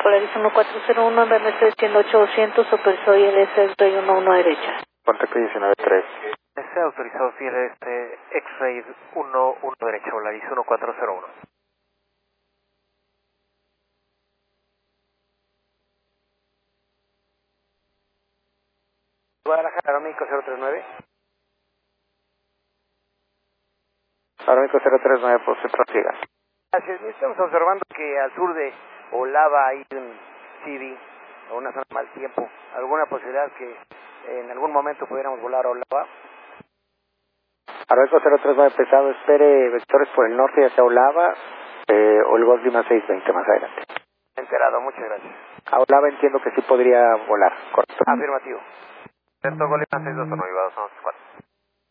Polaris 1401, BMC 108200, Super Soy LS X-Ray 11 derecha. Contacto 19-3. Se autorizado fiel X-Ray 11 derecha, Polaris 1401. Guadalajara, Aeroméxico 039. Aeroméxico 039, por se prosiga. Gracias. Estamos observando que al sur de Olava hay un CD, o una zona de mal tiempo. ¿Alguna posibilidad que en algún momento pudiéramos volar a Olava? Aeroméxico 039 pesado, espere vectores por el norte hacia Olava, o el Golf Lima 620 más adelante. Enterado, muchas gracias. A Olava entiendo que sí podría volar, correcto. Afirmativo. Delta Golima 621, Iba 214.